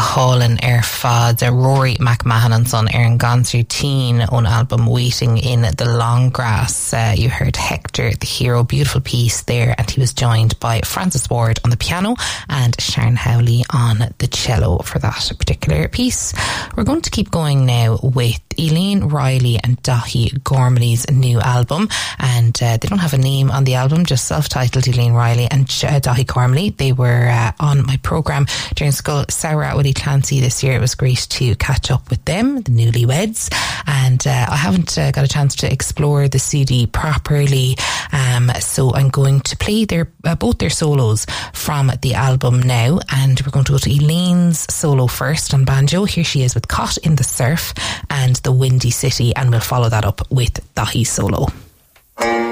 Gohalin fad Rory McMahon and son an gansutin on album Waiting in the Long Grass. You heard Hector the Hero, beautiful piece there, and he was joined by Francis Ward on the piano and Sharon Howley on the cello for that particular piece. We're going to keep going now with Eileen Riley and Daithí Gormley's new album, and they don't have a name on the album, just self-titled Eileen Riley and Daithí Gormley. They were on my programme during Skull Sour with Clancy this year. It was great to catch up with them, the newlyweds, and I haven't got a chance to explore the CD properly, so I'm going to play both their solos from the album now, and we're going to go to Eileen's solo first on banjo. Here she is with Caught in the Surf and The Windy City, and we'll follow that up with Daithí's solo.